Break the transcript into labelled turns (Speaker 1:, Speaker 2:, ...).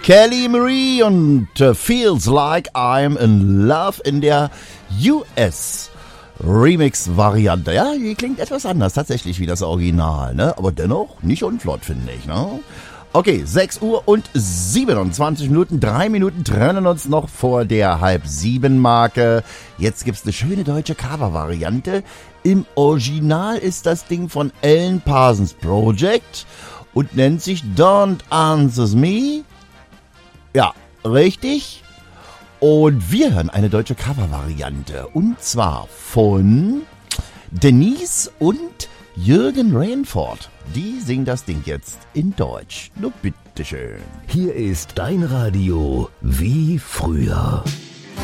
Speaker 1: Kelly Marie und Feels Like I'm in Love in der US Remix-Variante. Ja, die klingt etwas anders tatsächlich wie das Original, ne? Aber dennoch nicht unflott, finde ich, ne? Okay, 6 Uhr und 27 Minuten, 3 Minuten trennen uns noch vor der 6:30-Marke. Jetzt gibt's eine schöne deutsche Cover-Variante. Im Original ist das Ding von Alan Parsons Project und nennt sich Don't Answer Me. Ja, richtig. Und wir hören eine deutsche Cover-Variante. Und zwar von Denise und Jürgen Rainford. Die singen das Ding jetzt in Deutsch. Nur bitteschön.
Speaker 2: Hier ist dein Radio wie früher.